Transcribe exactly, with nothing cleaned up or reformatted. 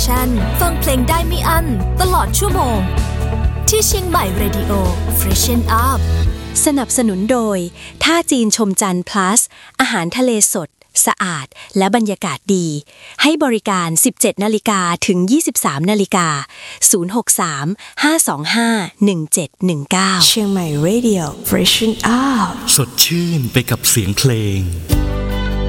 Station ฟังเพลงได้ไม่อั้นตลอดชั่วโมงที่เชียงใหม่ Radio Freshen Up สนับสนุนโดยท่าจีนชมจันทร์ plus อาหารทะเลสดสะอาดและบรรยากาศดีให้บริการ สิบเจ็ดนาฬิกา ถึง ยี่สิบสามนาฬิกา ศูนย์ หก สาม ห้า สอง ห้า หนึ่ง เจ็ด หนึ่ง เก้าเชียงใหม่ Radio Freshen Up สดชื่นไปกับเสียงเพลง